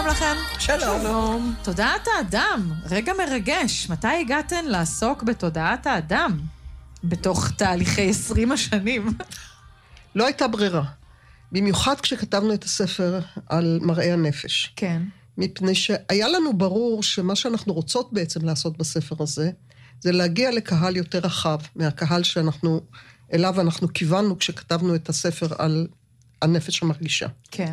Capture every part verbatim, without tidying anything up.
לכם. שלום. שלום. תודעת האדם, רגע מרגש. מתי הגעתן לעסוק בתודעת האדם? בתוך תהליכי עשרים השנים. לא הייתה ברירה. במיוחד כשכתבנו את הספר על מראה הנפש. כן. מפני שהיה לנו ברור שמה שאנחנו רוצות בעצם לעשות בספר הזה, זה להגיע לקהל יותר רחב, מהקהל שאנחנו, אליו אנחנו כיוונו כשכתבנו את הספר על הנפש המרגישה. כן.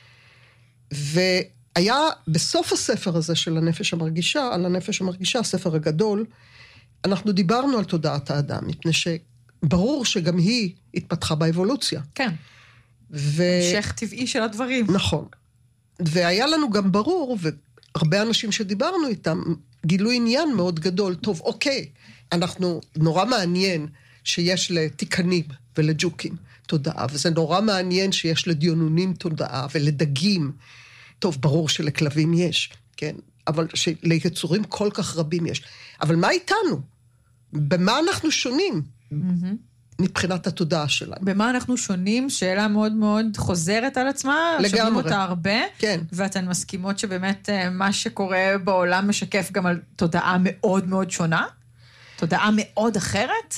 והיה בסוף הספר הזה של הנפש המרגישה, על הנפש המרגישה, הספר הגדול, אנחנו דיברנו על תודעת האדם, מפני שברור שגם היא התפתחה באבולוציה. כן. ו... המשך טבעי של הדברים. נכון. והיה לנו גם ברור, והרבה אנשים שדיברנו איתם, גילו עניין מאוד גדול, טוב, אוקיי, אנחנו נורא מעניין שיש לתיקנים ולג'וקים תודעה, וזה נורא מעניין שיש לדיונונים תודעה ולדגים, טוב, ברור שלכלבים יש, כן, אבל שליצורים כל כך רבים יש. אבל מה איתנו? במה אנחנו שונים? Mm-hmm. מבחינת התודעה שלנו. במה אנחנו שונים? שאלה מאוד מאוד חוזרת על עצמה. לגמרי. שומעים אותה הרבה. כן. ואתן מסכימות שבאמת מה שקורה בעולם משקף גם על תודעה מאוד מאוד שונה? תודעה מאוד אחרת?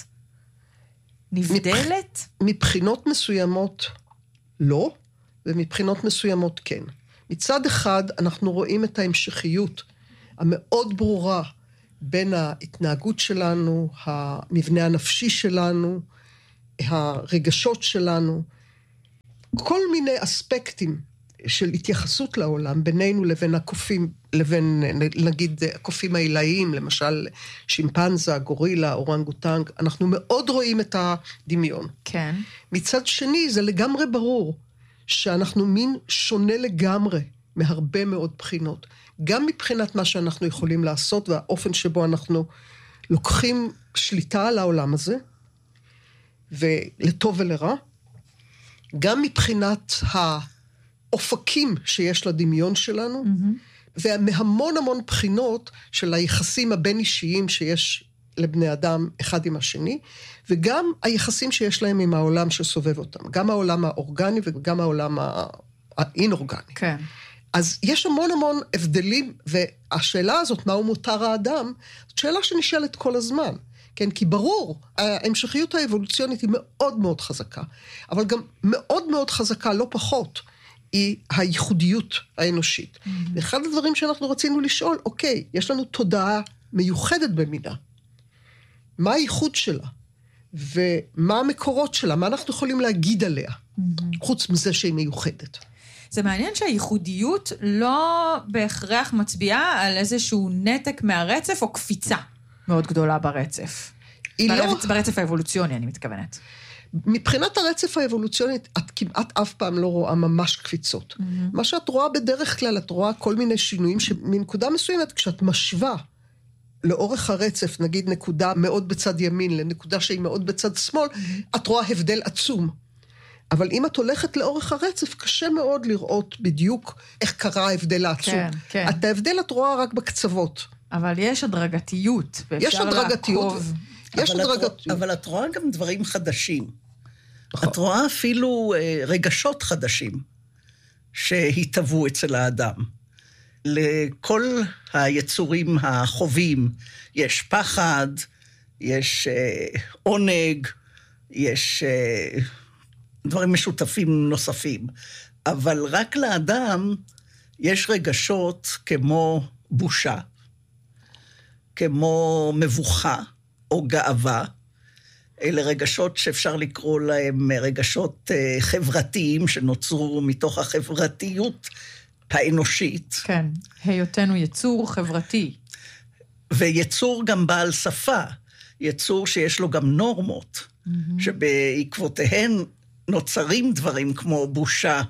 נבדלת? מבחינות מסוימות לא, ומבחינות מסוימות כן. מצד אחד אנחנו רואים את ההמשכיות המאוד ברורה בין ההתנהגות שלנו, המבנה הנפשי שלנו, הרגשות שלנו, כל מיני אספקטים של התייחסות לעולם, בינינו לבין הקופים, לבין נגיד הקופים העילאיים, למשל שימפנזה, גורילה, אורנגוטנג, אנחנו מאוד רואים את הדמיון. כן. מצד שני, זה לגמרי ברור שאנחנו מין שונה לגמרי מהרבה מאוד בחינות. גם מבחינת מה שאנחנו יכולים לעשות, והאופן שבו אנחנו לוקחים שליטה על העולם הזה, ולטוב ולרע, גם מבחינת האופקים שיש לדמיון שלנו, mm-hmm. ומהמון המון בחינות של היחסים הבין אישיים שיש לבני אדם אחד עם השני, וגם היחסים שיש להם עם העולם שסובב אותם, גם העולם האורגני וגם העולם האין-אורגני. כן. אז יש המון המון הבדלים, והשאלה הזאת, מהו מותר האדם, זאת שאלה שנשאלת כל הזמן. כן, כי ברור, ההמשכיות האבולוציונית היא מאוד מאוד חזקה, אבל גם מאוד מאוד חזקה, לא פחות, היא הייחודיות האנושית. Mm-hmm. ואחד הדברים שאנחנו רצינו לשאול, אוקיי, יש לנו תודעה מיוחדת במידה. מה הייחוד שלה? ומה המקורות שלה? מה אנחנו יכולים להגיד עליה? Mm-hmm. חוץ מזה שהיא מיוחדת. זה מעניין שהייחודיות לא בהכרח מצביעה על איזשהו נתק מהרצף או קפיצה מאוד גדולה ברצף. ברצף, לא... ברצף האבולוציוני, אני מתכוונת. מבחינת הרצף האבולוציוני, את כמעט אף פעם לא רואה ממש קפיצות. Mm-hmm. מה שאת רואה בדרך כלל, את רואה כל מיני שינויים שמנקודה מסוימת, כשאת משווה לאורך הרצף, נגיד נקודה מאוד בצד ימין, לנקודה שהיא מאוד בצד שמאל, mm-hmm. את רואה הבדל עצום. אבל אם את הולכת לאורך הרצף, קשה מאוד לראות בדיוק איך קרה ההבדל העצום. כן, כן. את ההבדל את רואה רק בקצוות. אבל יש הדרגתיות, יש הדרגתיות. יש אבל, הדרגתיות. את, אבל את רואה גם דברים חדשים. נכון. את רואה אפילו רגשות חדשים שהתהוו אצל האדם. לכל היצורים החובים יש פחד, יש עונג, יש דברים משותפים נוספים. אבל רק לאדם יש רגשות כמו בושה, כמו מבוכה או גאווה. אלה רגשות שאפשר לקרוא להם רגשות חברתיים שנוצרו מתוך החברתיות האנושית. כן, היותנו יצור חברתי. ויצור גם בעל שפה, יצור שיש לו גם נורמות, mm-hmm. שבעקבותיהן נוצרים דברים כמו בושה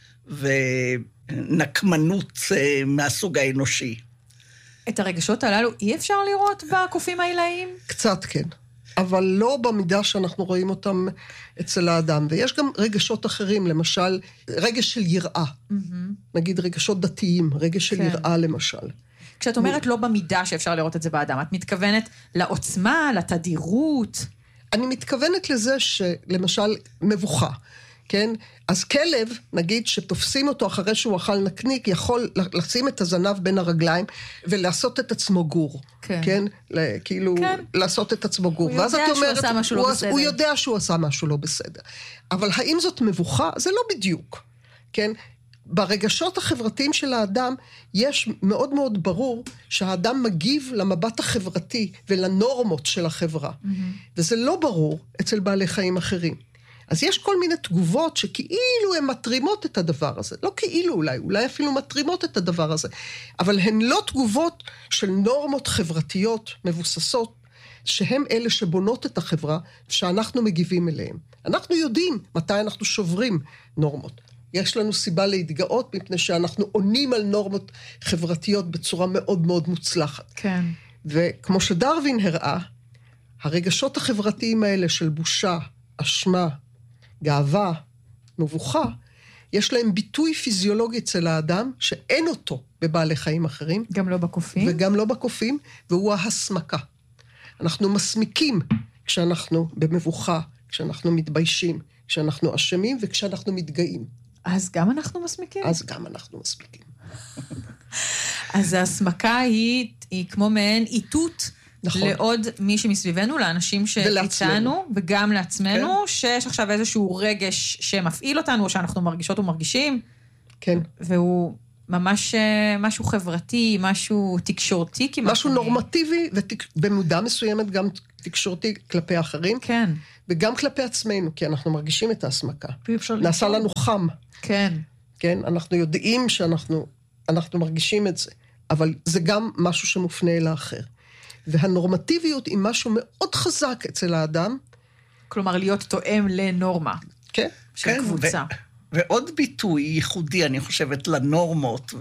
ונקמנות מהסוג האנושי. את הרגשות הללו אי אפשר לראות בקופים העילאיים? קצת כן, אבל לא במידה שאנחנו רואים אותם אצל האדם. ויש גם רגשות אחרים, למשל, רגש של יראה. Mm-hmm. נגיד רגשות דתיים, רגש של כן. יראה למשל. כשאת אומרת לא במידה שאפשר לראות את זה באדם, את מתכוונת לעוצמה, לתדירות? אני מתכוונת לזה שלמשל מבוכה. כן? אז כלב, נגיד שתופסים אותו אחרי שהוא אכל נקניק, יכול לשים את הזנב בין הרגליים ולעשות את עצמו גור. כן. כן? כאילו, כן. לעשות את עצמו גור. הוא יודע שהוא אומרת, עשה משהו הוא, לא בסדר. הוא יודע שהוא עשה משהו לא בסדר. אבל האם זאת מבוכה? זה לא בדיוק. כן? ברגשות החברתיים של האדם, יש מאוד מאוד ברור שהאדם מגיב למבט החברתי ולנורמות של החברה. Mm-hmm. וזה לא ברור אצל בעלי חיים אחרים. אז יש כל מיני תגובות שכאילו הן מטרימות את הדבר הזה. לא כאילו אולי, אולי אפילו מטרימות את הדבר הזה. אבל הן לא תגובות של נורמות חברתיות מבוססות, שהן אלה שבונות את החברה, שאנחנו מגיבים אליהן. אנחנו יודעים מתי אנחנו שוברים נורמות. יש לנו סיבה להתגאות, מפני שאנחנו עונים על נורמות חברתיות בצורה מאוד מאוד מוצלחת. כן. וכמו שדרווין הראה, הרגשות החברתיים האלה של בושה, אשמה, גאווה, מבוכה, יש להם ביטוי פיזיולוגי אצל האדם, שאין אותו בבעלי חיים אחרים. גם לא בקופים. וגם לא בקופים, והוא ההסמקה. אנחנו מסמיקים כשאנחנו במבוכה, כשאנחנו מתביישים, כשאנחנו אשמים וכשאנחנו מתגאים. אז גם אנחנו מסמיקים? אז גם אנחנו מסמיקים. אז ההסמקה היא, היא כמו מעין איתות, נכון. לעוד מי שמסביבנו, לאנשים שאיתנו, וגם לעצמנו, כן. שיש עכשיו איזשהו רגש שמפעיל אותנו, או שאנחנו מרגישות ומרגישים, כן. והוא ממש משהו חברתי, משהו תקשורתי כמעט. משהו נורמטיבי, ובמודע מסוימת גם תקשורתי כלפי האחרים, כן. וגם כלפי עצמנו, כי אנחנו מרגישים את ההסמקה. נעשה לנו חם. כן. כן, אנחנו יודעים שאנחנו אנחנו מרגישים את זה, אבל זה גם משהו שמופנה אל האחר. והנורמטיביות היא משהו מאוד חזק אצל האדם. כלומר, להיות תואם לנורמה. כן. של כן, קבוצה. ו- ועוד ביטוי ייחודי, אני חושבת, לנורמות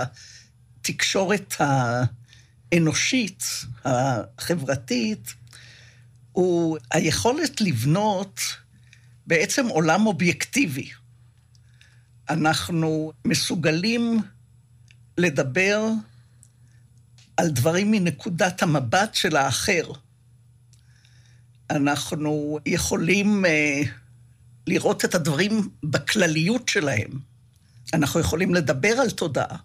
ולתקשורת האנושית, החברתית, הוא היכולת לבנות בעצם עולם אובייקטיבי. אנחנו מסוגלים לדבר על דברים מנקודת המבט של האחר. אנחנו יכולים uh, לראות את הדברים בכלליות שלהם. אנחנו יכולים לדבר על תודעה.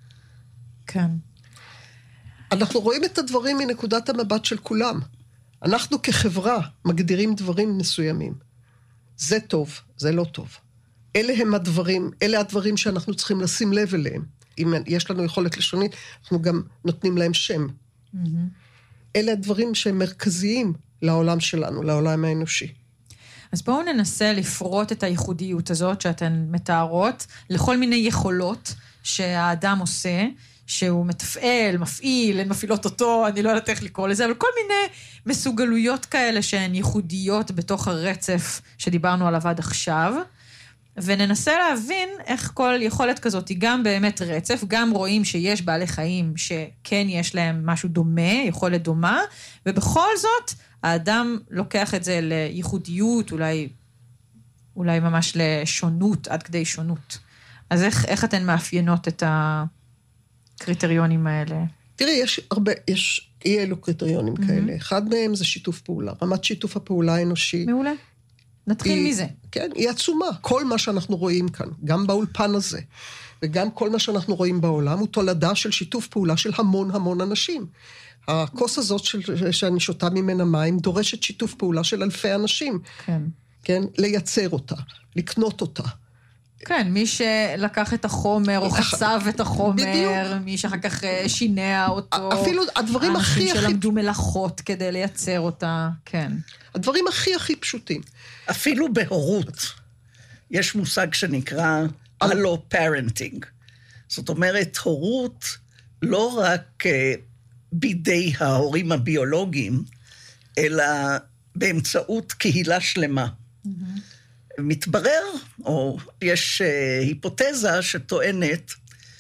כן. אנחנו רואים את הדברים מנקודת המבט של כולם. אנחנו כחברה מגדירים דברים מסוימים. זה טוב, זה לא טוב. אלה הם הדברים, אלה הדברים שאנחנו צריכים לשים לב אליהם. אם יש לנו יכולת לשונית, אנחנו גם נותנים להם שם. Mm-hmm. אלה הדברים שהם מרכזיים לעולם שלנו, לעולם האנושי. אז בואו ננסה לפרוט את הייחודיות הזאת שאתן מתארות, לכל מיני יכולות שהאדם עושה, שהוא מתפעל, מפעיל, הן מפעילות אותו, אני לא יודעת איך לקרוא לזה, אבל כל מיני מסוגלויות כאלה שהן ייחודיות בתוך הרצף שדיברנו עליו עד עכשיו, וננסה להבין איך כל יכולת כזאת היא גם באמת רצף, גם רואים שיש בעלי חיים שכן יש להם משהו דומה, יכולת דומה, ובכל זאת האדם לוקח את זה לייחודיות, אולי, אולי ממש לשונות, עד כדי שונות. אז איך, איך אתן מאפיינות את הקריטריונים האלה? תראי, יש הרבה, יש אי אלו קריטריונים mm-hmm. כאלה. אחד מהם זה שיתוף פעולה. רמת שיתוף הפעולה האנושי. מעולה. נתחיל היא, מזה. כן, היא עצומה. כל מה שאנחנו רואים כאן, גם באולפן הזה, וגם כל מה שאנחנו רואים בעולם, הוא תולדה של שיתוף פעולה של המון המון אנשים. הכוס הזאת של, שאני שותה ממנה מים, דורשת שיתוף פעולה של אלפי אנשים. כן. כן, לייצר אותה, לקנות אותה. כן, מי שלקח את החומר, או חצב את החומר, בדיוק. מי שאחר כך שינע אותו. אפילו הדברים הכי... האנשים שלמדו מלאכות כדי לייצר אותה, כן. הדברים הכי הכי פשוטים. אפילו בהורות, יש מושג שנקרא הלו פרנטינג. זאת אומרת, הורות לא רק בידי ההורים הביולוגיים, אלא באמצעות קהילה שלמה. Mm-hmm. מתברר, או יש היפותזה שטוענת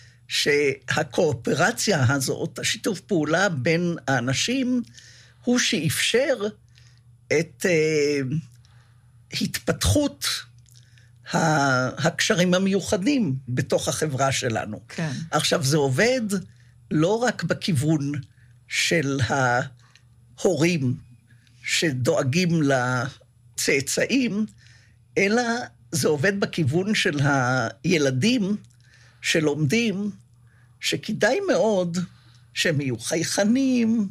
שהקואופרציה הזאת, השיתוף פעולה בין האנשים, הוא שאפשר את התפתחות הקשרים המיוחדים בתוך החברה שלנו. כן. עכשיו, זה עובד לא רק בכיוון של ההורים שדואגים לצאצאים, אלא זה עובד בכיוון של הילדים שלומדים, שכדאי מאוד שהם יהיו חייכנים,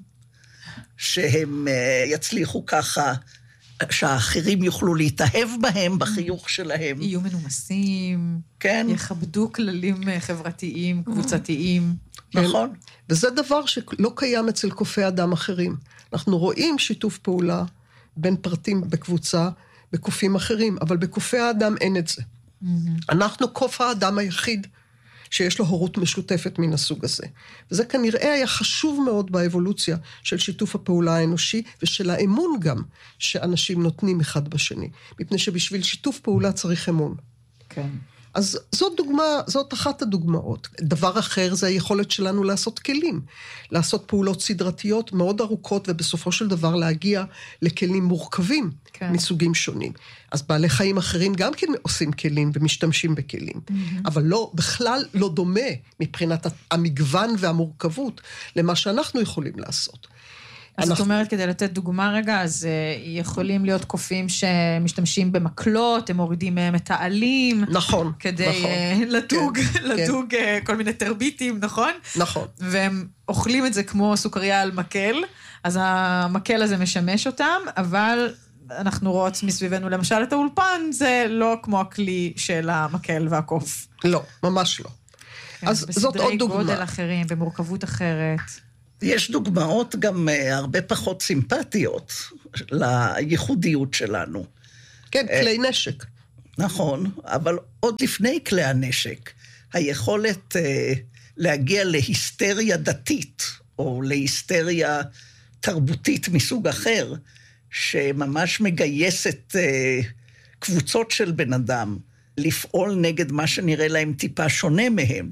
שהם יצליחו ככה, שהאחרים יוכלו להתאהב בהם בחיוך שלהם. יהיו מנומסים, כן. יכבדו כללים חברתיים, קבוצתיים. נכון. וזה דבר שלא קיים אצל קופי אדם אחרים. אנחנו רואים שיתוף פעולה בין פרטים בקבוצה, בקופים אחרים, אבל בקופי האדם אין את זה. אנחנו קוף האדם היחיד שיש לו הורות משותפת מן הסוג הזה. וזה כנראה היה חשוב מאוד באבולוציה של שיתוף הפעולה האנושי, ושל האמון גם שאנשים נותנים אחד בשני. מפני שבשביל שיתוף פעולה צריך אמון. כן. אז זאת דוגמה, זאת אחת הדוגמאות. דבר אחר זה היכולת שלנו לעשות כלים. לעשות פעולות סדרתיות מאוד ארוכות, ובסופו של דבר להגיע לכלים מורכבים, כן. מסוגים שונים. אז בעלי חיים אחרים גם כן עושים כלים ומשתמשים בכלים. Mm-hmm. אבל לא, בכלל לא דומה מבחינת המגוון והמורכבות למה שאנחנו יכולים לעשות. אז זאת אומרת, כדי לתת דוגמה רגע, אז יכולים להיות קופים שמשתמשים במקלות, הם מורידים מהם את העלים. נכון, כדי לדוג, לדוג כל מיני טרביטים, נכון? נכון. והם אוכלים את זה כמו סוכריה על מקל, אז המקל הזה משמש אותם, אבל אנחנו רואות מסביבנו, למשל את האולפן, זה לא כמו הכלי של המקל והקוף. לא, ממש לא. אז זאת עוד דוגמה. בסדרי גודל אחרים, במורכבות אחרת. יש דוגמאות גם הרבה פחות סימפטיות לייחודיות שלנו. כן, כלי נשק. נכון, אבל עוד לפני כלי הנשק, היכולת להגיע להיסטריה דתית, או להיסטריה תרבותית מסוג אחר, שממש מגייסת קבוצות של בן אדם, לפעול נגד מה שנראה להם טיפה שונה מהם.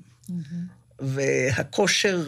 והכושר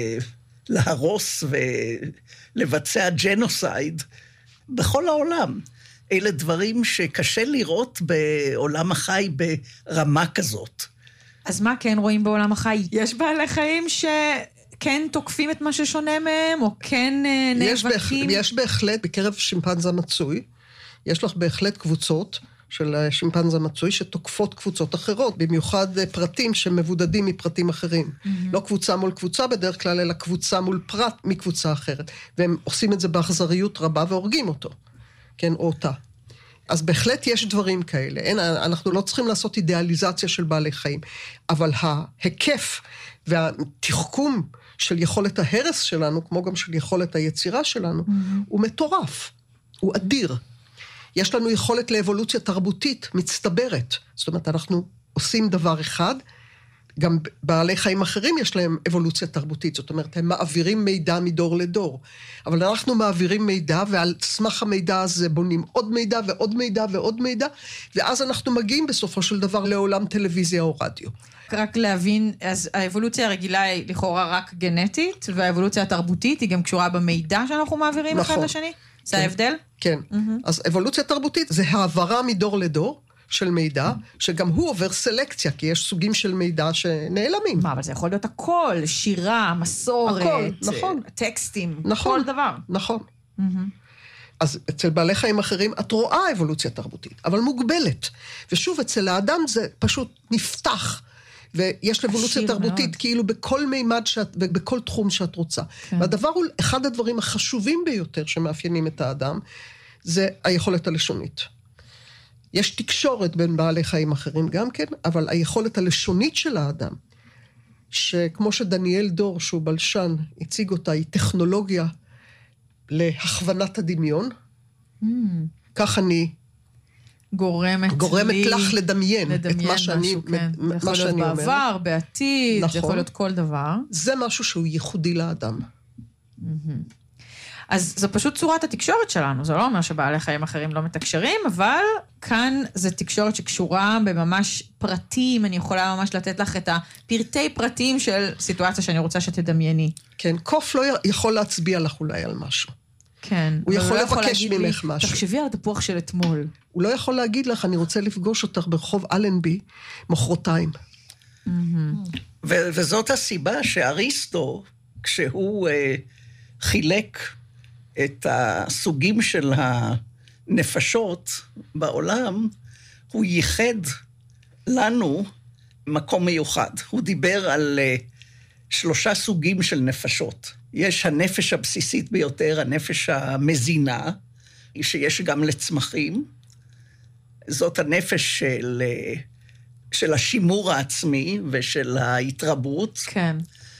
להרוס ולבצע ג'נוסייד בכל העולם. אלה דברים שקשה לראות בעולם החי ברמה כזאת. אז מה כן רואים בעולם החי? יש בעלי חיים שכן תוקפים את מה ששונה מהם, או כן נאבקים? יש בהחלט, בקרב שימפנזה מצוי, יש לך בהחלט קבוצות של שימפנזה מצוי, שתוקפות קבוצות אחרות, במיוחד פרטים שמבודדים מפרטים אחרים. Mm-hmm. לא קבוצה מול קבוצה בדרך כלל, אלא קבוצה מול פרט מקבוצה אחרת. והם עושים את זה באכזריות רבה והורגים אותו. כן, או אותה. אז בהחלט יש דברים כאלה. אין, אנחנו לא צריכים לעשות אידיאליזציה של בעלי חיים, אבל ההיקף והתחכום של יכולת ההרס שלנו, כמו גם של יכולת היצירה שלנו, mm-hmm. הוא מטורף. הוא אדיר. יש לנו יכולת לאבולוציה תרבותית מצטברת. זאת אומרת, אנחנו עושים דבר אחד, גם בעלי חיים אחרים יש להם אבולוציה תרבותית. זאת אומרת, הם מעבירים מידע מדור לדור. אבל אנחנו מעבירים מידע, ועל סמך המידע הזה בונים עוד מידע ועוד מידע ועוד מידע, ואז אנחנו מגיעים בסופו של דבר לעולם טלוויזיה או רדיו. רק להבין, אז האבולוציה הרגילה היא לכאורה רק גנטית, והאבולוציה התרבותית היא גם קשורה במידע שאנחנו מעבירים אחד לשני? זה ההבדל? כן. אז אבולוציה תרבותית זה העברה מדור לדור של מידע, שגם הוא עובר סלקציה, כי יש סוגים של מידע שנעלמים. מה, אבל זה יכול להיות הכל, שירה, מסורת, הכל, נכון. טקסטים, נכון, כל דבר. נכון. אז אצל בעלי חיים אחרים את רואה אבולוציה תרבותית, אבל מוגבלת. ושוב, אצל האדם זה פשוט נפתח, ויש אבולוציה תרבותית מאוד. כאילו בכל מימד שאת, ובכל תחום שאת רוצה. כן. והדבר הוא, אחד הדברים החשובים ביותר שמאפיינים את האדם, זה היכולת הלשונית. יש תקשורת בין בעלי חיים אחרים גם כן, אבל היכולת הלשונית של האדם, שכמו שדניאל דור, שהוא בלשן, הציג אותה, היא טכנולוגיה להכוונת הדמיון. Mm. כך אני גורמת, גורמת לי לך לדמיין, לדמיין את מה שאני, משהו, כן. מה זה יכול שאני להיות אומרת. בעבר, בעתיד, נכון. זה יכול להיות כל דבר. זה משהו שהוא ייחודי לאדם. Mm-hmm. אז זו פשוט צורת התקשורת שלנו, זה לא אומר שבעלי חיים אחרים לא מתקשרים, אבל כאן זו תקשורת שקשורה בממש פרטים, אני יכולה ממש לתת לך את הפרטי פרטים של סיטואציה שאני רוצה שתדמייני. כן, קוף לא יכול להצביע לך אולי על משהו. כן. הוא יכול לבקש ממך משהו. תחשבי על התפוח של אתמול. הוא לא יכול להגיד לך, אני רוצה לפגוש אותך ברחוב אלנבי, מחרתיים. וזאת הסיבה שאריסטו, כשהוא חילק את הסוגים של הנפשות בעולם, הוא ייחד לנו מקום מיוחד. הוא דיבר על uh, שלושה סוגים של נפשות. יש הנפש הבסיסית ביותר, הנפש המזינה, שיש גם לצמחים. זאת הנפש של, uh, של השימור העצמי ושל ההתרבות. כן.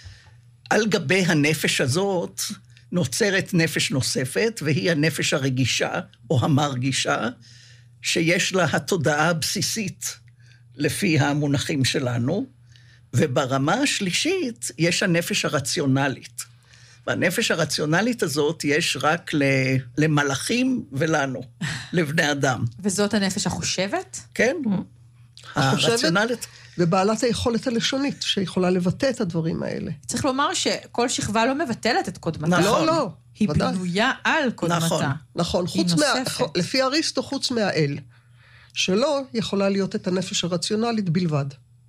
על גבי הנפש הזאת נוצרת נפש נוספת, והיא הנפש הרגישה או המרגישה, שיש לה התודעה הבסיסית לפי המונחים שלנו, וברמה השלישית יש הנפש הרציונלית. והנפש הרציונלית הזאת יש רק למלאכים ולנו, לבני אדם. וזאת הנפש החושבת? כן. הרציונלית. ובעלת היכולת הלשונית, שיכולה לבטא את הדברים האלה. צריך לומר שכל שכבה לא מבטלת את קודמתה. לא, לא. היא בנויה על קודמתה. נכון. נכון, חוץ מה... לפי אריסטו, חוץ מהאל, שלא יכולה להיות את הנפש הרציונלית בלבד.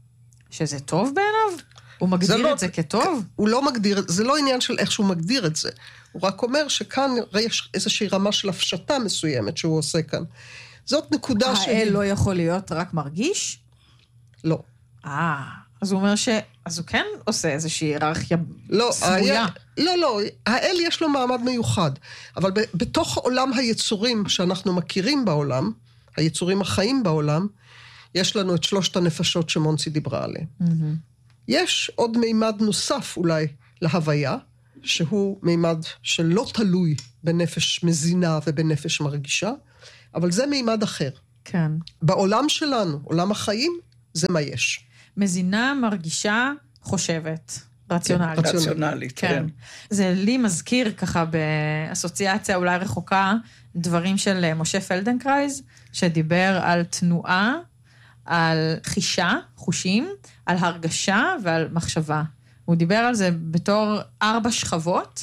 שזה טוב בעיניו? הוא מגדיר לא, את זה כטוב? הוא לא מגדיר, זה לא עניין של איך שהוא מגדיר את זה. הוא רק אומר שכאן יש איזושהי רמה של הפשטה מסוימת שהוא עושה כאן. זאת נקודה ש... האל לא יכול להיות רק מרגיש? לא. אה, אז הוא אומר ש... אז הוא כן עושה איזושהי היררכיה לא, סמויה. היה, לא, לא, האל יש לו מעמד מיוחד, אבל ב, בתוך עולם היצורים שאנחנו מכירים בעולם, היצורים החיים בעולם, יש לנו את שלושת הנפשות שמונסי דיברה עליהן. Mm-hmm. יש עוד מימד נוסף אולי להוויה, שהוא מימד שלא תלוי בנפש מזינה ובנפש מרגישה, אבל זה מימד אחר. כן. בעולם שלנו, עולם החיים, זה מה יש. מזינה, מרגישה, חושבת, רציונלית. כן, רציונלית, כן. כן. זה לי מזכיר ככה באסוציאציה אולי רחוקה, דברים של משה פלדנקרייז, שדיבר על תנועה, על חישה, חושים, על הרגשה ועל מחשבה. הוא דיבר על זה בתור ארבע שכבות,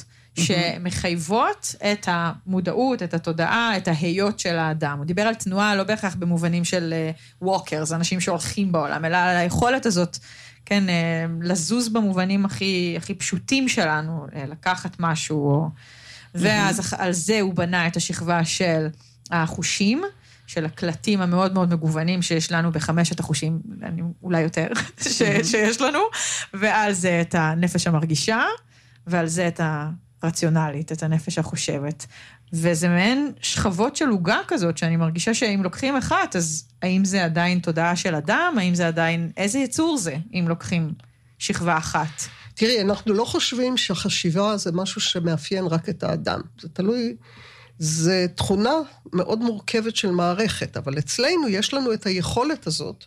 שמחייבות את המודעות, את התודעה, את ההיות של האדם. הוא דיבר על תנועה לא בהכרח במובנים של ווקרס, אנשים שהולכים בעולם, אלא על היכולת הזאת, כן, לזוז במובנים הכי, הכי פשוטים שלנו, לקחת משהו, ואז על זה הוא בנה את השכבה של החושים, של הקלטים המאוד מאוד מגוונים שיש לנו בחמשת החושים, אולי יותר, שיש לנו, ועל זה את הנפש המרגישה, ועל זה את הרציונלית, את הנפש החושבת. וזה מעין שכבות של עוגה כזאת, שאני מרגישה שאם לוקחים אחת, אז האם זה עדיין תודעה של אדם? האם זה עדיין, איזה יצור זה, אם לוקחים שכבה אחת? תראי, אנחנו לא חושבים שהחשיבה זה משהו שמאפיין רק את האדם. זה תלוי, זה תכונה מאוד מורכבת של מערכת, אבל אצלנו יש לנו את היכולת הזאת,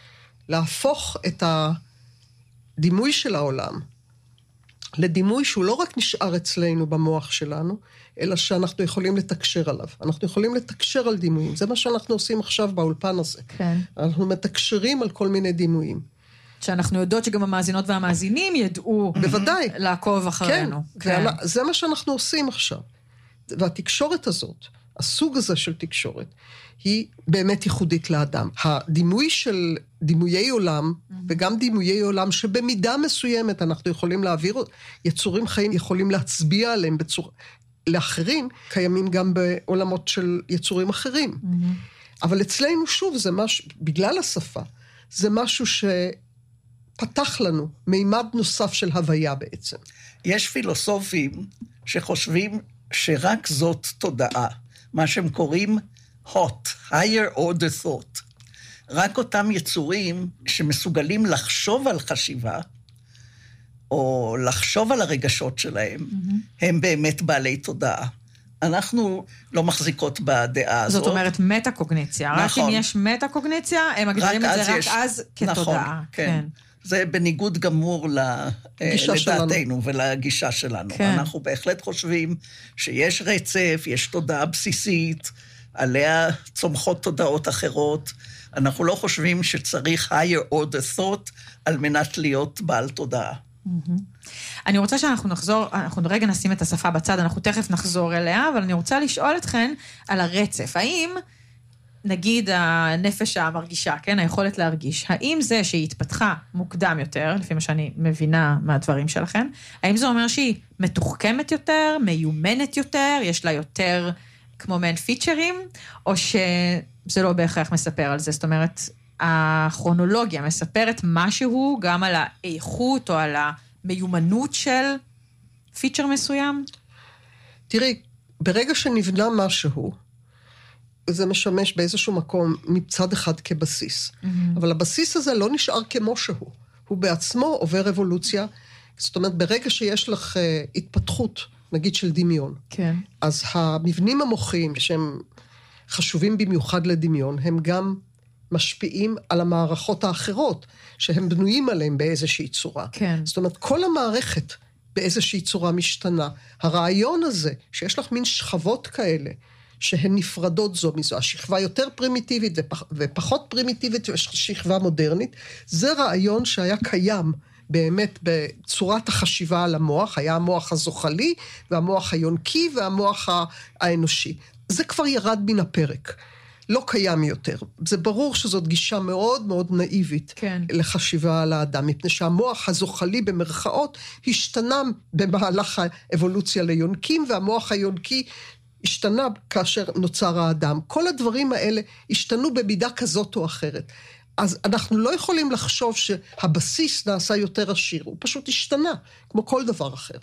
להפוך את הדימוי של העולם, לדימוי שהוא לא רק נשאר אצלנו במוח שלנו, אלא שאנחנו יכולים לתקשר עליו. אנחנו יכולים לתקשר על דימויים. זה מה שאנחנו עושים עכשיו באולפן הזה. כן. אנחנו מתקשרים על כל מיני דימויים. שאנחנו יודעות שגם המאזינות והמאזינים ידעו בוודאי. לעקוב אחרינו. כן, כן. זה מה שאנחנו עושים עכשיו. והתקשורת הזאת, הסוג הזה של תקשורת, היא באמת ייחודית לאדם. הדימוי של דימויי עולם, וגם דימויי עולם שבמידה מסוימת אנחנו יכולים להעביר, יצורים חיים יכולים להצביע עליהם בצורה, לאחרים, קיימים גם בעולמות של יצורים אחרים. אבל אצלנו שוב, זה משהו, בגלל השפה, זה משהו שפתח לנו מימד נוסף של הוויה בעצם. יש פילוסופים שחושבים שרק זאת תודעה, מה שהם קוראים hot, higher order thought. רק אותם יצורים שמסוגלים לחשוב על חשיבה, או לחשוב על הרגשות שלהם, mm-hmm. הם באמת בעלי תודעה. אנחנו לא מחזיקות בדעה הזאת. זאת אומרת מטה-קוגניציה. נכון. רק אם יש מטה-קוגניציה, הם מגדירים את זה רק יש... אז כתודעה. נכון, כן. כן. זה בניגוד גמור לדעתנו ולגישה שלנו. כן. אנחנו בהחלט חושבים שיש רצף, יש תודעה בסיסית, עליה צומחות תודעות אחרות. אנחנו לא חושבים שצריך higher order thought על מנת להיות בעל תודעה. אני רוצה שאנחנו נחזור, אנחנו רגע נשים את השפה בצד, אנחנו תכף נחזור אליה, אבל אני רוצה לשאול אתכן על הרצף. האם, נגיד, הנפש המרגישה, כן, היכולת להרגיש, האם זה שהיא התפתחה מוקדם יותר, לפי מה שאני מבינה מהדברים שלכן, האם זה אומר שהיא מתוחכמת יותר, מיומנת יותר, יש לה יותר כמו מעין פיצ'רים, או שזה לא בהכרח מספר על זה? זאת אומרת, הכרונולוגיה מספרת משהו גם על האיכות או על המיומנות של פיצ'ר מסוים? תראי, ברגע שנבנה משהו, זה משמש באיזשהו מקום מצד אחד כבסיס. Mm-hmm. אבל הבסיס הזה לא נשאר כמו שהוא. הוא בעצמו עובר אבולוציה. זאת אומרת, ברגע שיש לך uh, התפתחות, נגיד של דמיון, כן. אז המבנים המוחיים שהם חשובים במיוחד לדמיון, הם גם משפיעים על המערכות האחרות, שהם בנויים עליהם באיזושהי צורה. כן. זאת אומרת, כל המערכת באיזושהי צורה משתנה. הרעיון הזה, שיש לך מין שכבות כאלה, שהן נפרדות זו מזו, השכבה יותר פרימיטיבית ופח, ופחות פרימיטיבית, ושכבה מודרנית, זה רעיון שהיה קיים באמת בצורת החשיבה על המוח, היה המוח הזוחלי, והמוח היונקי, והמוח האנושי. זה כבר ירד מן הפרק. לא קיים יותר. זה ברור שזאת גישה מאוד מאוד נאיבית כן. לחשיבה על האדם, מפני שהמוח הזוחלי במרכאות השתנה במהלך האבולוציה ליונקים, והמוח היונקי השתנה כאשר נוצר האדם. כל הדברים האלה השתנו במידה כזאת או אחרת. אז אנחנו לא יכולים לחשוב שהבסיס נעשה יותר עשיר, הוא פשוט השתנה, כמו כל דבר אחר.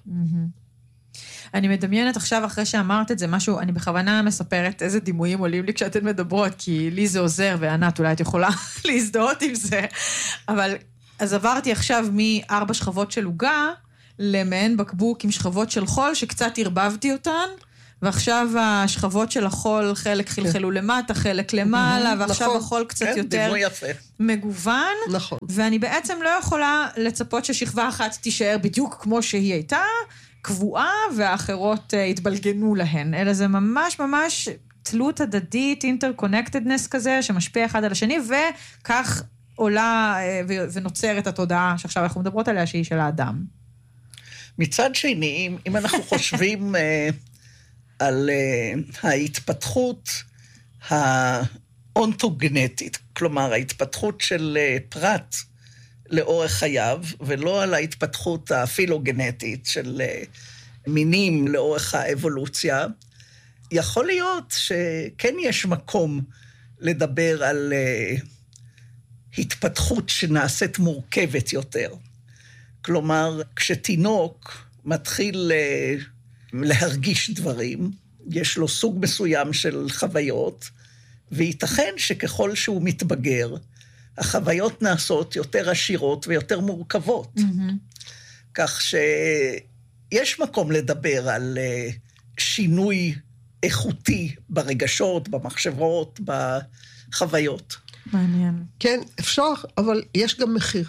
אני מדמיינת עכשיו, אחרי שאמרת את זה, משהו, אני בכוונה מספרת איזה דימויים עולים לי כשאתן מדברות, כי לי זה עוזר, וענת אולי את יכולה להזדהות עם זה, אבל אז עברתי עכשיו מארבע שכבות של עוגה, למעין בקבוק עם שכבות של חול, שקצת הרבבתי אותן, ועכשיו השכבות של החול, חלק חלחלו למטה, חלק למעלה, ועכשיו החול קצת יותר מגוון, ואני בעצם לא יכולה לצפות ששכבה אחת תישאר בדיוק כמו שהיא הייתה, קבועה, והאחרות התבלגנו להן, אלא זה ממש ממש תלות הדדית, אינטרקונקטדנס כזה, שמשפיע אחד על השני, וכך עולה ונוצרת התודעה שעכשיו אנחנו מדברות עליה, שהיא של האדם. מצד שני, אם אנחנו חושבים על ההתפתחות האונטוגנטית, כלומר ההתפתחות של פרט לאורך חייו, ולא על ההתפתחות הפילוגנטית של מינים לאורך האבולוציה, יכול להיות שכן יש מקום לדבר על התפתחות שנעשית מורכבת יותר. כלומר, כשתינוק מתחיל להרגיש דברים, יש לו סוג מסוים של חוויות, וייתכן שככל שהוא מתבגר, החוויות נעשות יותר עשירות ויותר מורכבות. Mm-hmm. כך שיש מקום לדבר על שינוי איכותי ברגשות, במחשבות, בחוויות. מעניין. כן, אפשר, אבל יש גם מחיר.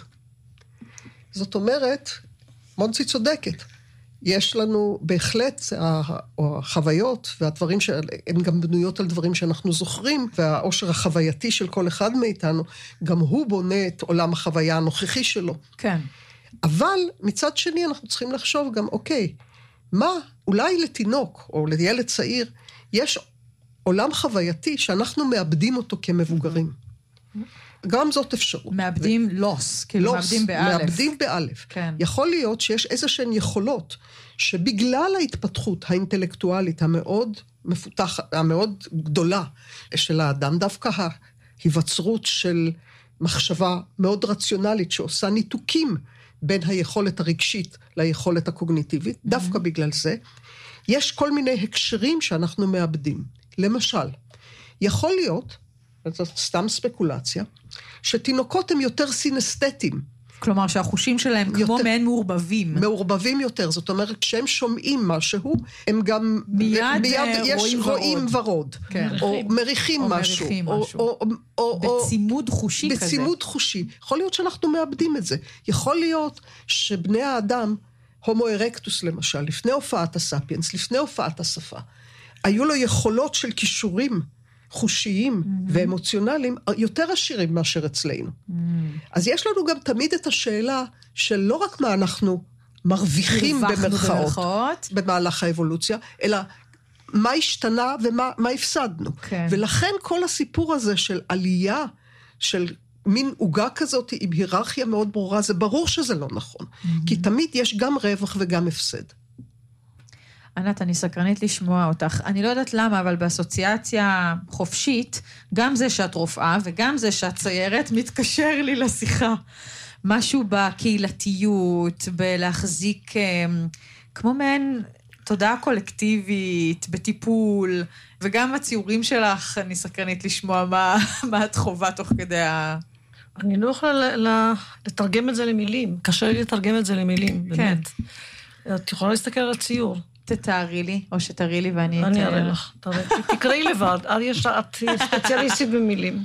זאת אומרת, מונצי צודקת. יש לנו בהחלט החוויות והדברים שהן גם בנויות על דברים שאנחנו זוכרים, והעושר החווייתי של כל אחד מאיתנו, גם הוא בונה את עולם החוויה הנוכחי שלו. כן. אבל מצד שני אנחנו צריכים לחשוב גם, אוקיי, מה אולי לתינוק או לילד צעיר, יש עולם חווייתי שאנחנו מאבדים אותו כמבוגרים. גם זאת אפשרות. מאבדים לוס, כאילו מאבדים באלף. מאבדים באלף. כן. יכול להיות שיש איזשהן יכולות, שבגלל ההתפתחות האינטלקטואלית המאוד מפותחת, המאוד גדולה של האדם, דווקא ההיווצרות של מחשבה מאוד רציונלית, שעושה ניתוקים בין היכולת הרגשית ליכולת הקוגניטיבית, mm-hmm. דווקא בגלל זה, יש כל מיני הקשרים שאנחנו מאבדים. למשל, יכול להיות, זאת סתם ספקולציה, שתינוקות הם יותר סינסתטיים. כלומר שהחושים שלהם יותר, כמו מעין מעורבבים. מעורבבים יותר, זאת אומרת, כשהם שומעים משהו, הם גם מיד, מיד יש רואים, רואים ורוד. ורוד. כן. או מריחים או משהו. מריחים או, משהו. או, או, או, בצימוד חושי בצימוד כזה. בצימוד חושי. יכול להיות שאנחנו מאבדים את זה. יכול להיות שבני האדם, הומו ארקטוס למשל, לפני הופעת הספיאנס, לפני הופעת השפה, היו לו יכולות של קישורים, חושיים mm-hmm. ואמוציונליים יותר עשירים מאשר אצלנו. Mm-hmm. אז יש לנו גם תמיד את השאלה של לא רק מה אנחנו מרוויחים במרכאות, במרכאות במהלך האבולוציה, אלא מה השתנה ומה מה הפסדנו. כן. ולכן כל הסיפור הזה של עלייה, של מין עוגה כזאת עם היררכיה מאוד ברורה, זה ברור שזה לא נכון. Mm-hmm. כי תמיד יש גם רווח וגם הפסד. ענת, אני סקרנית לשמוע אותך. אני לא יודעת למה, אבל באסוציאציה חופשית, גם זה שאת רופאה וגם זה שאת ציירת, מתקשר לי לשיחה. משהו בקהילתיות, בלהחזיק כמו מעין תודעה קולקטיבית, בטיפול, וגם הציורים שלך, אני סקרנית לשמוע מה, מה את חובה תוך כדי ה... אני לא יכולה לתרגם את זה למילים, קשה לי לתרגם את זה למילים, באמת. את יכולה להסתכל על הציור. תתארי לי, או שתראי לי ואני... אני אראה לך, תקראי לבד, את ספציאליסטית במילים.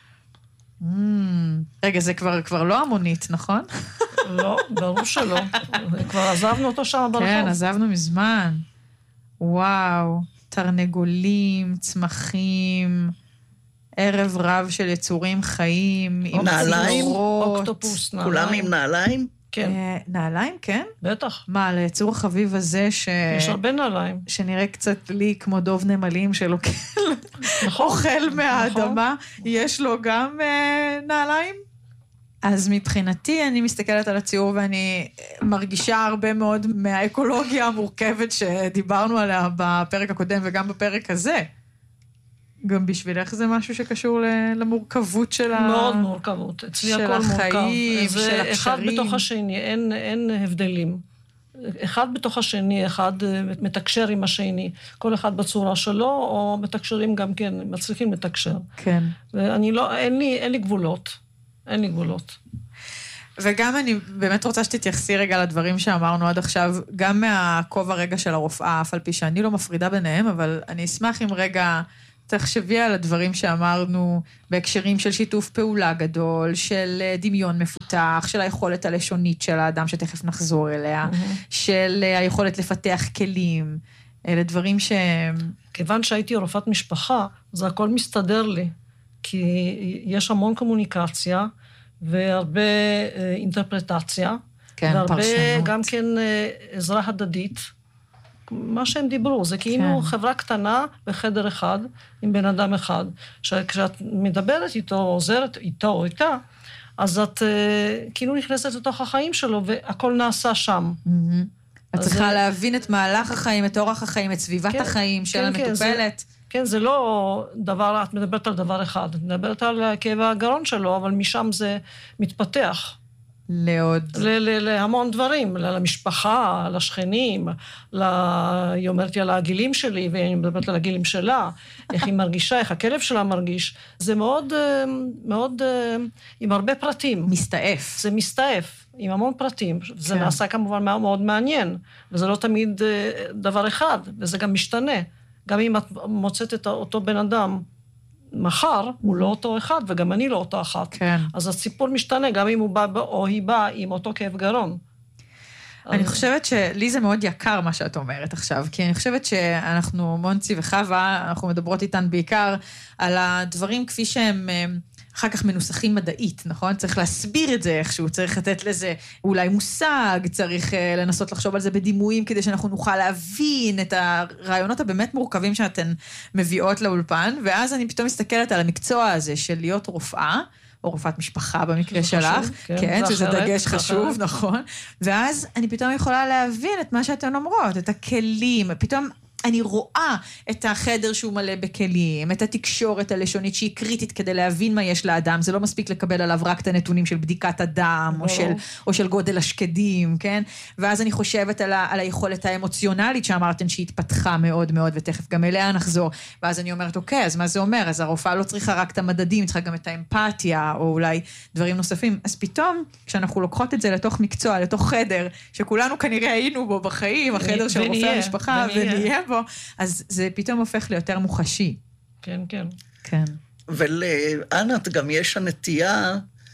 רגע, זה כבר לא המונית, נכון? לא, ברור שלא. כבר עזבנו אותו שם ברחוב. כן, עזבנו מזמן. וואו, תרנגולים, צמחים, ערב רב של יצורים חיים, עם נעליים, אוקטופוס, נעליים. כולם עם נעליים? כן. נעליים, כן? בטח. מה, ליצור החביב הזה ש... יש הרבה נעליים. שנראה קצת לי כמו דוב נמלים שלוקל, אוכל מהאדמה, יש לו גם נעליים? אז מבחינתי אני מסתכלת על הציור ואני מרגישה הרבה מאוד מהאקולוגיה המורכבת שדיברנו עליה בפרק הקודם וגם בפרק הזה. גם בשבילך זה משהו שקשור למורכבות של החיים, מאוד מורכבות. אצלי הכל מורכב. זה אחד בתוך השני, אין, אין הבדלים. אחד בתוך השני, אחד מתקשר עם השני, כל אחד בצורה שלו, או מתקשרים גם כן, מצליחים לתקשר. כן. ואני לא, אין לי, אין לי גבולות. אין לי גבולות. וגם אני באמת רוצה שתתייחסי רגע לדברים שאמרנו עד עכשיו, גם מהכובע רגע של הרופאה, אף על פי שאני לא מפרידה ביניהם, אבל אני אשמח אם רגע תחשבי על הדברים שאמרנו בהקשרים של שיתוף פעולה גדול, של דמיון מפותח, של היכולת הלשונית של האדם שתכף נחזור אליה, mm-hmm. של היכולת לפתח כלים, אלה דברים ש... כיוון שהייתי רופאת משפחה, זה הכל מסתדר לי, כי יש המון קומוניקציה, והרבה אה, אינטרפרטציה, כן, והרבה פרשנות. גם כן אה, עזרה הדדית, מה שהם דיברו, זה כאילו כן. חברה קטנה בחדר אחד, עם בן אדם אחד, שכשאת מדברת איתו, עוזרת איתו או איתה, אז את אה, כאילו נכנסת לתוך החיים שלו, והכל נעשה שם. Mm-hmm. את צריכה זה... להבין את מהלך החיים, את אורח החיים, את סביבת כן, החיים של כן, המטופלת. כן, זה, כן, זה לא דבר, את מדברת על דבר אחד, את מדברת על כאב הגרון שלו, אבל משם זה מתפתח. לעוד... ל- ל- להמון דברים, למשפחה, לשכנים, ל... היא אומרת לי על הגילים שלי, ואני מדברת על הגילים שלה, איך היא מרגישה, איך הכלב שלה מרגיש. זה מאוד, מאוד, עם הרבה פרטים. מסתעף. זה מסתעף, עם המון פרטים. זה כן. נעשה כמובן מאוד, מאוד מעניין, וזה לא תמיד דבר אחד, וזה גם משתנה. גם אם את מוצאת את אותו בן אדם, מחר הוא לא אותו אחד, וגם אני לא אותו אחת. כן. אז הסיפור משתנה, גם אם הוא בא או היא באה עם אותו כאב גרון. אני חושבת שלי זה מאוד יקר מה שאת אומרת עכשיו, כי אני חושבת שאנחנו, מונצי וחווה, אנחנו מדברות איתן בעיקר על הדברים כפי שהם אחר כך מנוסחים מדעית, נכון? צריך להסביר את זה איכשהו, צריך לתת לזה אולי מושג, צריך לנסות לחשוב על זה בדימויים, כדי שאנחנו נוכל להבין את הרעיונות הבאמת מורכבים שאתן מביאות לאולפן, ואז אני פתאום מסתכלת על המקצוע הזה של להיות רופאה, או רופאת משפחה במקרה שלך, כן, שזה דגש חשוב, נכון, ואז אני פתאום יכולה להבין את מה שאתן אומרות, את הכלים, פתאום אני רואה את החדר שהוא מלא בכלים, את התקשורת הלשונית שהיא קריטית כדי להבין מה יש לאדם, זה לא מספיק לקבל עליו רק את הנתונים של בדיקת הדם, או של, או של גודל השקדים, כן? ואז אני חושבת על, ה, על היכולת האמוציונלית שאמרתן שהתפתחה מאוד מאוד, ותכף גם אליה נחזור, ואז אני אומרת, אוקיי, אז מה זה אומר? אז הרופאה לא צריכה רק את המדדים, צריכה גם את האמפתיה, או אולי דברים נוספים. אז פתאום, כשאנחנו לוקחות את זה לתוך מקצוע, לתוך חדר, שכולנו כנראה היינו בו בחיים, החדר של רופא המשפחה, ונהיה בו, אז זה פתאום הופך ליותר מוחשי. כן, כן. כן. ולענת גם יש הנטייה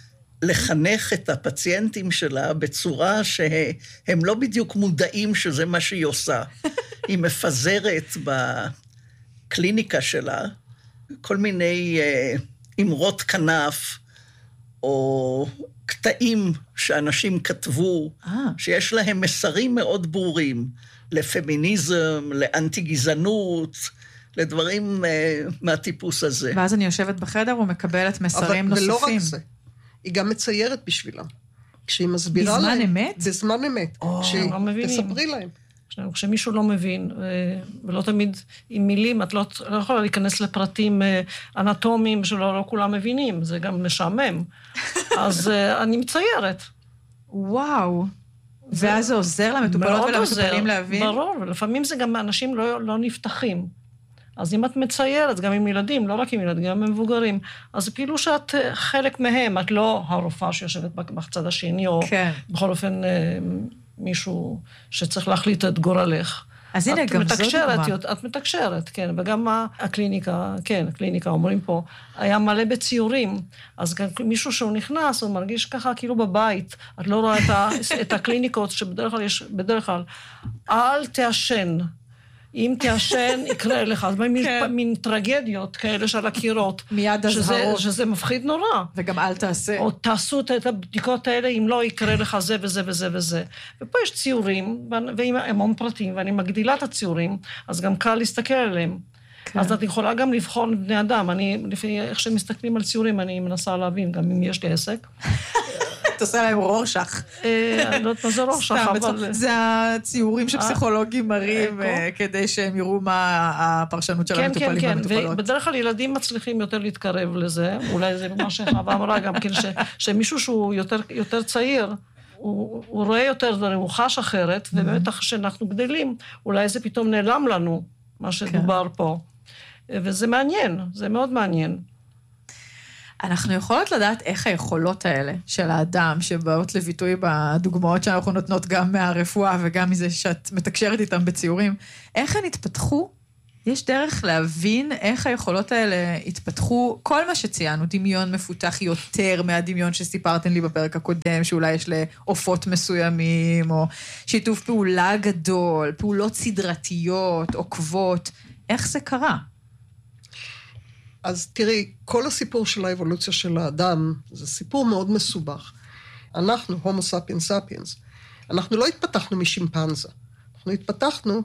לחנך את הפציינטים שלה בצורה שהם לא בדיוק מודעים שזה מה שהיא עושה. היא מפזרת בקליניקה שלה כל מיני אמרות כנף, או קטעים שאנשים כתבו, אה. שיש להם מסרים מאוד ברורים, לפמיניזם, לאנטי-גזענות, לדברים uh, מהטיפוס הזה. ואז אני יושבת בחדר ומקבלת מסרים אבל, נוספים. ולא רק זה, היא גם מציירת בשבילם. כשהיא מסבירה בזמן להם... אמת? בזמן אמת. או, כשהיא, לא מבינים. תספרי להם. כשמישהו לא מבין, ולא תמיד עם מילים, את לא, לא יכולה להיכנס לפרטים אנטומיים שלא לא כולם מבינים, זה גם משעמם. אז אני מציירת. וואו. ואז זה עוזר למטופלות ולמטופלים להבין? ברור, ולפעמים זה גם אנשים לא, לא נפתחים. אז אם את מציירת, גם עם ילדים, לא רק עם ילדים, גם עם מבוגרים, אז זה כאילו שאת חלק מהם, את לא הרופאה שיושבת בצד השני, או כן. בכל אופן מישהו שצריך להחליט את גורלך. אז הנה, גם זו דוגמה. את מתקשרת, כן, וגם הקליניקה, כן, הקליניקה, אומרים פה, היה מלא בציורים, אז מישהו שהוא נכנס, הוא מרגיש ככה כאילו בבית, את לא רואה את הקליניקות שבדרך כלל יש, בדרך כלל, אל תעשן, אם תעשן, יקרה לך. אז מין טרגדיות כאלה של הקירות. מיד הזהרות. שזה מפחיד נורא. וגם אל תעשה. או תעשו את הבדיקות האלה, אם לא יקרה לך זה וזה וזה וזה. ופה יש ציורים, ועם המון פרטים, ואני מגדילה את הציורים, אז גם קל להסתכל עליהם. אז את יכולה גם לבחון בני אדם. אני, לפי איך שמסתכלים על ציורים, אני מנסה להבין, גם אם יש לי עסק. אתה עושה להם רורשך. אני לא יודעת מה זה רורשך, אבל... זה הציורים שפסיכולוגים מראים, כדי שהם יראו מה הפרשנות של המטופלים והמטופלות. כן, כן, ובדרך כלל ילדים מצליחים יותר להתקרב לזה, אולי זה מה שחווה אמרה גם כן, שמישהו שהוא יותר צעיר, הוא רואה יותר דברים, הוא חש אחרת, ובאמת כשאנחנו גדלים, אולי זה פתאום נעלם לנו, מה שדובר פה. וזה מעניין, זה מאוד מעניין. אנחנו יכולות לדעת איך היכולות האלה של האדם, שבאות לביטוי בדוגמאות שאנחנו נותנות גם מהרפואה וגם מזה שאת מתקשרת איתם בציורים, איך הן התפתחו? יש דרך להבין איך היכולות האלה התפתחו, כל מה שציינו, דמיון מפותח יותר מהדמיון שסיפרתם לי בפרק הקודם, שאולי יש לעופות מסוימים, או שיתוף פעולה גדול, פעולות סדרתיות, עוקבות, איך זה קרה? אז תראי, כל הסיפור של האבולוציה של האדם, זה סיפור מאוד מסובך. אנחנו, הומו ספיאנס ספיאנס, אנחנו לא התפתחנו משימפנזה, אנחנו התפתחנו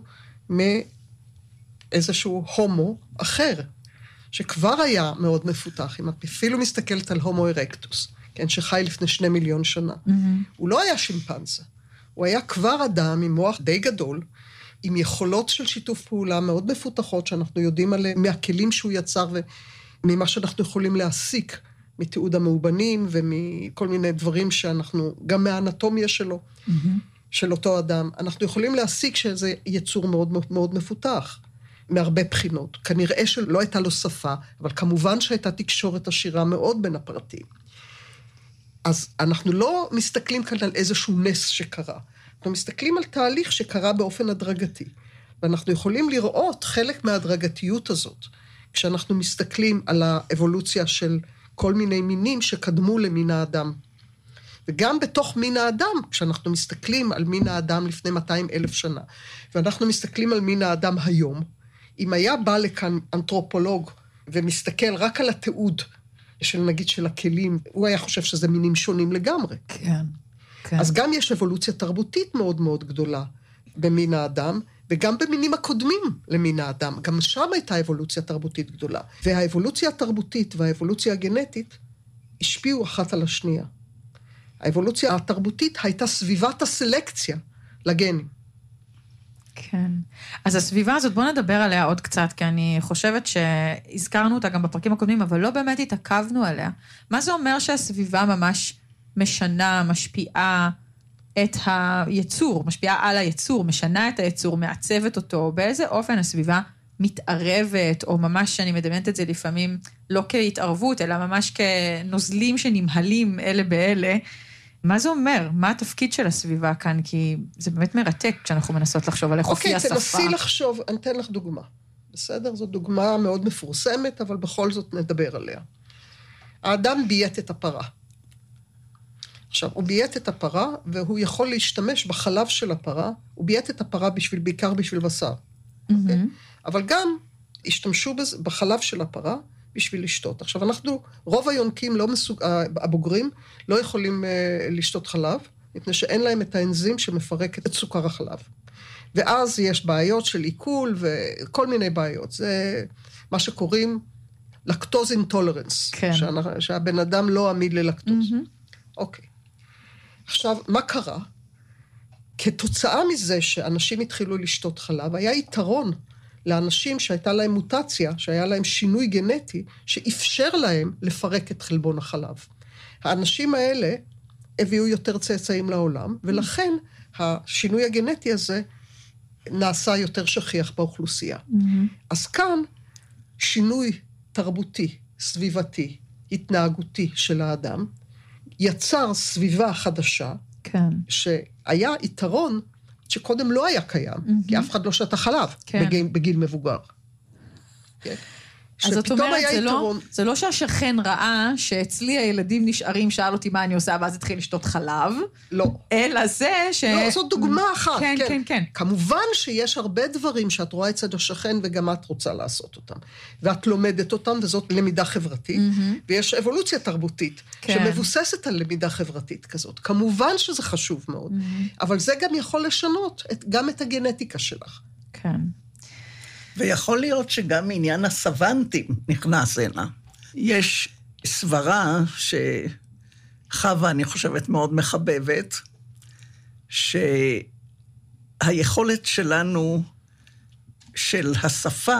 מאיזשהו הומו אחר, שכבר היה מאוד מפותח, אם את אפילו מסתכלת על הומו ארקטוס, כן, שחי לפני שני מיליון שנה. Mm-hmm. הוא לא היה שימפנזה, הוא היה כבר אדם עם מוח די גדול, עם יכולות של שיתוף פעולה מאוד מפותחות, שאנחנו יודעים עליהם, מהכלים שהוא יצר, וממה שאנחנו יכולים להסיק, מתיעוד המאובנים, ומכל מיני דברים שאנחנו, גם מהאנטומיה שלו, mm-hmm. של אותו אדם, אנחנו יכולים להסיק שזה יצור מאוד מאוד מפותח, מהרבה בחינות. כנראה שלא הייתה לו שפה, אבל כמובן שהייתה תקשורת עשירה מאוד בין הפרטים. אז אנחנו לא מסתכלים כאן על איזשהו נס שקרה, אנחנו מסתכלים על תהליך שקרה באופן הדרגתי, ואנחנו יכולים לראות חלק מההדרגתיות הזאת, כשאנחנו מסתכלים על האבולוציה של כל מיני מינים שקדמו למין האדם. וגם בתוך מין האדם, כשאנחנו מסתכלים על מין האדם לפני מאתיים אלף שנה, ואנחנו מסתכלים על מין האדם היום, אם היה בא לכאן אנתרופולוג ומסתכל רק על התיעוד של נגיד של הכלים, הוא היה חושב שזה מינים שונים לגמרי. כן. כן. אז גם יש אבולוציה תרבותית מאוד מאוד גדולה במין האדם, וגם במינים הקודמים למין האדם. גם שם הייתה אבולוציה תרבותית גדולה. והאבולוציה התרבותית והאבולוציה הגנטית השפיעו אחת על השנייה. האבולוציה התרבותית הייתה סביבת הסלקציה לגנים. כן. אז הסביבה הזאת, בוא נדבר עליה עוד קצת, כי אני חושבת שהזכרנו אותה גם בפרקים הקודמים, אבל לא באמת התעכבנו עליה. מה זה אומר שהסביבה ממש משנה, משפיעה את היצור, משפיעה על היצור, משנה את היצור, מעצבת אותו, באיזה אופן הסביבה מתערבת, או ממש, אני מדמיינת את זה לפעמים, לא כהתערבות, אלא ממש כנוזלים שנמהלים אלה באלה. מה זה אומר? מה התפקיד של הסביבה כאן? כי זה באמת מרתק כשאנחנו מנסות לחשוב על איך הופיע השפה. אוקיי, תנסי לחשוב, אני אתן לך דוגמה. בסדר? זו דוגמה מאוד מפורסמת, אבל בכל זאת נדבר עליה. האדם בייט את הפרה. עכשיו, הוא בייט את הפרה, והוא יכול להשתמש בחלב של הפרה, הוא בייט את הפרה בשביל, בעיקר בשביל בשר. Mm-hmm. Okay? אבל גם השתמשו בזה, בחלב של הפרה, בשביל לשתות. עכשיו, אנחנו, רוב היונקים לא מסוג, הבוגרים, לא יכולים uh, לשתות חלב, מפני שאין להם את האנזים שמפרק את סוכר החלב. ואז יש בעיות של עיכול, וכל מיני בעיות. זה מה שקוראים לקטוז אינטולרנס, כן. שהבן אדם לא עמיד ללקטוז. Mm-hmm. אוקיי. עכשיו, מה קרה? כתוצאה מזה שאנשים התחילו לשתות חלב, היה יתרון לאנשים שהייתה להם מוטציה, שהיה להם שינוי גנטי, שאפשר להם לפרק את חלבון החלב. האנשים האלה הביאו יותר צאצאים לעולם, ולכן השינוי הגנטי הזה נעשה יותר שכיח באוכלוסייה. Mm-hmm. אז כאן שינוי תרבותי, סביבתי, התנהגותי של האדם, יצר סביבה חדשה, כן. שהיה יתרון שקודם לא היה קיים, mm-hmm. כי אף אחד לא שתה חלב כן. בגיל, בגיל מבוגר. כן? אז זאת אומרת, זה לא, זה לא שהשכן ראה שאצלי הילדים נשארים, שאל אותי מה אני עושה, ואז התחיל לשתות חלב. לא. אלא זה ש... לא, זאת דוגמה אחת. כן, כן, כן, כן. כמובן שיש הרבה דברים שאת רואה אצל השכן, וגם את רוצה לעשות אותם. ואת לומדת אותם, וזאת למידה חברתית, mm-hmm. ויש אבולוציה תרבותית, כן. שמבוססת על למידה חברתית כזאת. כמובן שזה חשוב מאוד, mm-hmm. אבל זה גם יכול לשנות את, גם את הגנטיקה שלך. כן. ויכול להיות שגם עניין הסוונטים נכנס הנה. יש סברה שחווה, אני חושבת, מאוד מחבבת, שהיכולת שלנו, של השפה,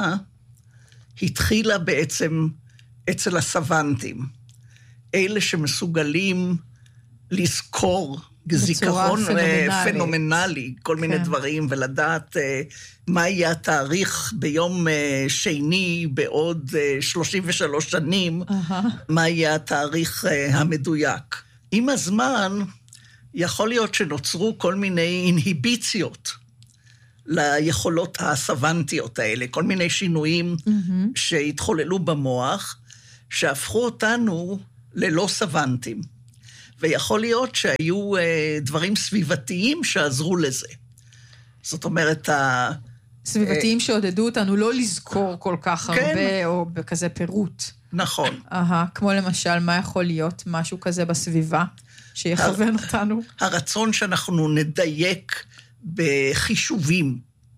התחילה בעצם אצל הסוונטים. אלה שמסוגלים לזכור זיכרון פנומנלי, פנומנלי כל כן. מיני דברים, ולדעת uh, מה יהיה התאריך ביום uh, שני בעוד uh, שלושים ושלוש שנים, uh-huh. מה יהיה התאריך uh, המדויק. עם הזמן, יכול להיות שנוצרו כל מיני אינהיביציות ליכולות הסוונטיות האלה, כל מיני שינויים uh-huh. שהתחוללו במוח, שהפכו אותנו ללא סוונטים. ויכול להיות שהיו אה, דברים סביבתיים שעזרו לזה. זאת אומרת, ה... סביבתיים אה, שעודדו אותנו לא לזכור כל כך כן. הרבה, או בכזה פירוט. נכון. אהה, כמו למשל, מה יכול להיות משהו כזה בסביבה, שיכוון הר... אותנו? הרצון שאנחנו נדייק בחישובים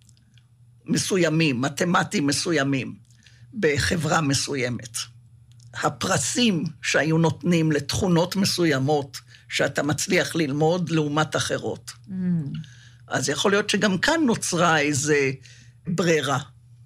מסוימים, מתמטיים מסוימים, בחברה מסוימת. הפרסים שהיו נותנים לתכונות מסוימות, שאתה מצליח ללמוד לעומת אחרות. Mm. אז יכול להיות שגם כאן נוצרה איזה ברירה.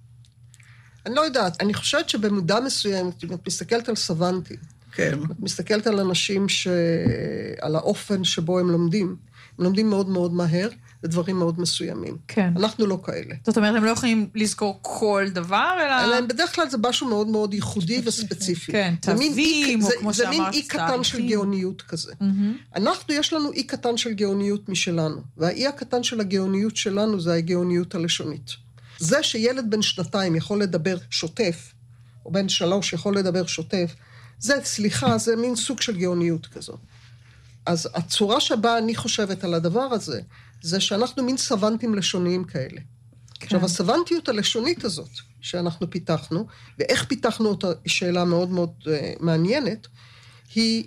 אני לא יודעת, אני חושבת שבמודע מסוימת, אם את מסתכלת על סוונטים, כן. את מסתכלת על אנשים ש... על האופן שבו הם לומדים, הם לומדים מאוד מאוד מהר, ודברים מאוד מסוימים. כן. אנחנו לא כאלה. זאת אומרת, הם לא יכולים לזכור כל דבר, אלא... אלא הם בדרך כלל זה משהו מאוד מאוד ייחודי וספציפי. כן, תווים, או כמו שאמרת, זה מין אי קטן של גאוניות כזה. אנחנו, יש לנו אי קטן של גאוניות משלנו, והאי הקטן של הגאוניות שלנו זה הגאוניות הלשונית. זה שילד בן שנתיים יכול לדבר שוטף, או בן שלוש יכול לדבר שוטף, זה, סליחה, זה מין סוג של גאוניות כזאת. אז הצורה שבה אני חושבת על הדבר הזה, זה שאנחנו מין סוונטים לשוניים כאלה. כן. עכשיו, הסוונטיות הלשונית הזאת שאנחנו פיתחנו, ואיך פיתחנו אותה, שאלה מאוד מאוד uh, מעניינת, היא,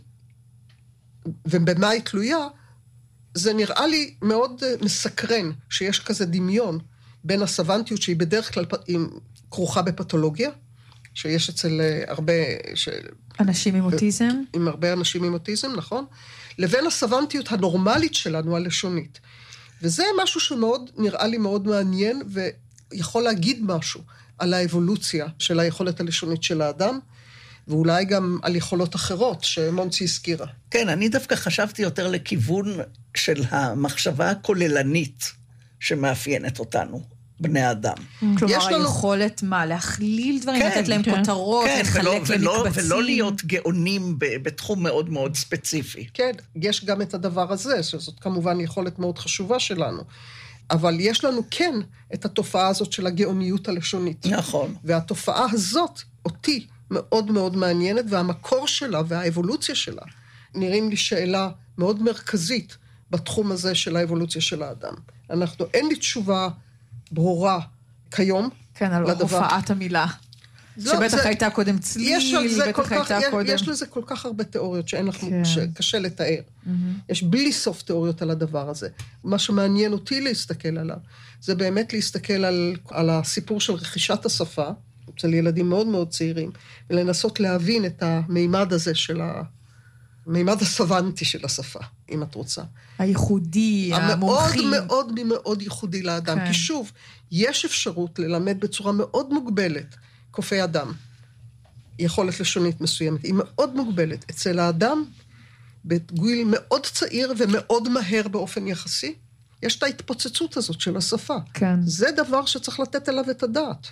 ובמה היא תלויה, זה נראה לי מאוד uh, מסקרן, שיש כזה דמיון בין הסוונטיות, שהיא בדרך כלל היא כרוכה בפתולוגיה, שיש אצל uh, הרבה... ש... אנשים עם אוטיזם? עם הרבה אנשים עם אוטיזם, נכון? לבין הסוונטיות הנורמלית שלנו, הלשונית. וזה משהו שמאוד, נראה לי מאוד מעניין, ויכול להגיד משהו על האבולוציה של היכולת הלשונית של האדם, ואולי גם על יכולות אחרות שמונצי הזכירה. כן, אני דווקא חשבתי יותר לכיוון של המחשבה הכוללנית שמאפיינת אותנו, בני אדם. כלומר, היכולת מה? להכליל דברים, לתת להם כותרות, לחלק למקבצים. ולא להיות גאונים בתחום מאוד מאוד ספציפי. כן, יש גם את הדבר הזה, שזאת כמובן יכולת מאוד חשובה שלנו. אבל יש לנו כן את התופעה הזאת של הגאוניות הלשונית. נכון. והתופעה הזאת, אותי, מאוד מאוד מעניינת, והמקור שלה והאבולוציה שלה, נראים לי שאלה מאוד מרכזית בתחום הזה של האבולוציה של האדם. אנחנו, אין לי תשובה ברורה כיום. כן, על הופעת המילה. לא, שבטח זה, הייתה קודם צליל, בטח הייתה יש, קודם... יש לזה כל כך הרבה תיאוריות שאין לך, כן. שקשה לתאר. Mm-hmm. יש בלי סוף תיאוריות על הדבר הזה. מה שמעניין אותי להסתכל עליו, זה באמת להסתכל על, על הסיפור של רכישת השפה, אצל ילדים מאוד מאוד צעירים, ולנסות להבין את המימד הזה של, ה, מימד הסוונטי של השפה, אם את רוצה. הייחודי, המומחי. המאוד מאוד מאוד ייחודי לאדם. כן. כי שוב, יש אפשרות ללמד בצורה מאוד מוגבלת קופי אדם. יכולת לשונית מסוימת, היא מאוד מוגבלת. אצל האדם, בגיל מאוד צעיר ומאוד מהר באופן יחסי, יש את ההתפוצצות הזאת של השפה. כן. זה דבר שצריך לתת עליו את הדעת.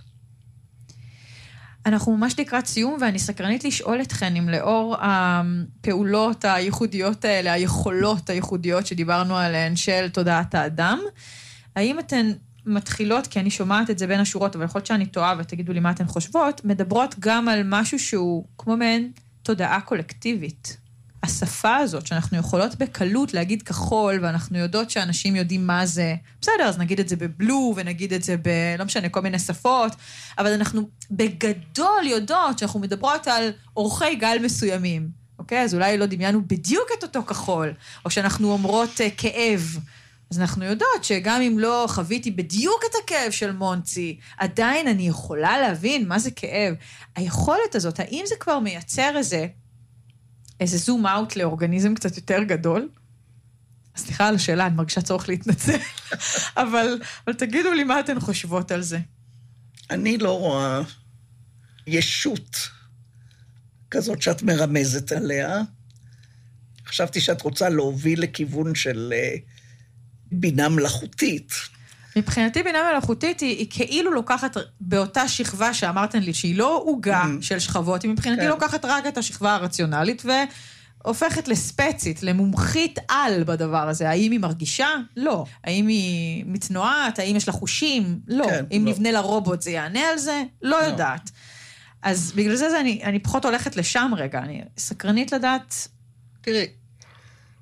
אנחנו ממש לקראת סיום, ואני סקרנית לשאול אתכן אם לאור הפעולות הייחודיות האלה, היכולות הייחודיות שדיברנו עליהן של תודעת האדם, האם אתן מתחילות, כי אני שומעת את זה בין השורות, אבל יכול להיות שאני טועה ותגידו לי מה אתן חושבות, מדברות גם על משהו שהוא כמו מעין תודעה קולקטיבית. השפה הזאת שאנחנו יכולות בקלות להגיד כחול, ואנחנו יודעות שאנשים יודעים מה זה, בסדר, אז נגיד את זה בבלו, ונגיד את זה ב... לא משנה, כל מיני שפות, אבל אנחנו בגדול יודעות שאנחנו מדברות על אורחי גל מסוימים, אוקיי? אז אולי לא דמיינו בדיוק את אותו כחול, או שאנחנו אומרות uh, כאב, אז אנחנו יודעות שגם אם לא חוויתי בדיוק את הכאב של מונצי, עדיין אני יכולה להבין מה זה כאב. היכולת הזאת, האם זה כבר מייצר איזה... איזה זום אאוט לאורגניזם קצת יותר גדול? סליחה על השאלה, אני מרגישה צורך להתנצל, אבל, אבל תגידו לי מה אתן חושבות על זה. אני לא רואה ישות כזאת שאת מרמזת עליה. חשבתי שאת רוצה להוביל לכיוון של בינה מלאכותית. מבחינתי בינה מלאכותית היא, היא כאילו לוקחת באותה שכבה שאמרתן לי, שהיא לא עוגה mm. של שכבות, היא מבחינתי כן. לוקחת רק את השכבה הרציונלית, והופכת לספצית, למומחית על בדבר הזה. האם היא מרגישה? לא. האם היא מתנועת? האם יש לה חושים? לא. כן, אם לא. נבנה לרובוט זה יענה על זה? לא, לא. יודעת. אז בגלל זה, זה אני, אני פחות הולכת לשם רגע, אני סקרנית לדעת... תראי,